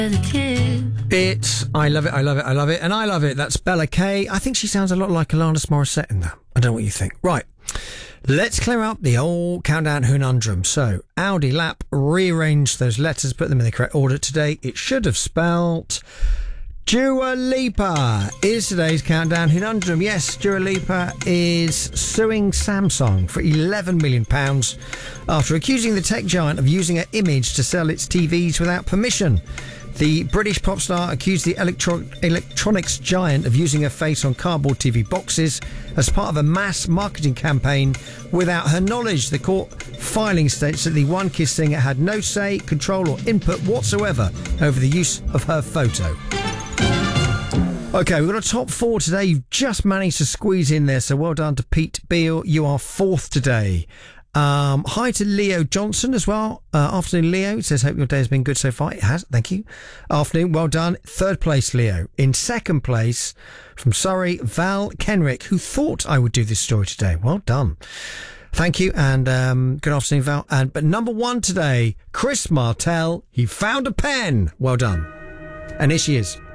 It's I love it, I love it, I love it, and I love it. That's Bella Kay. I think she sounds a lot like Alanis Morissette in that. I don't know what you think. Right, let's clear up the old countdown conundrum. So, Audi Lap rearranged those letters, put them in the correct order today. It should have spelt Dua Lipa is today's countdown conundrum. Yes, Dua Lipa is suing Samsung for £11 million after accusing the tech giant of using her image to sell its TVs without permission. The British pop star accused the electronics giant of using her face on cardboard TV boxes as part of a mass marketing campaign without her knowledge. The court filing states that the One Kiss singer had no say, control or input whatsoever over the use of her photo. OK, we've got a top four today. You've just managed to squeeze in there, so well done to Pete Beale. You are fourth today. Hi to Leo Johnson as well. Afternoon, Leo. It says, hope your day has been good so far. It has, thank you. Afternoon, well done. Third place, Leo. In second place, from Surrey, Val Kenrick, who thought I would do this story today. Well done. Thank you, and good afternoon, Val. But number one today, Chris Martell. He found a pen. Well done. And here she is.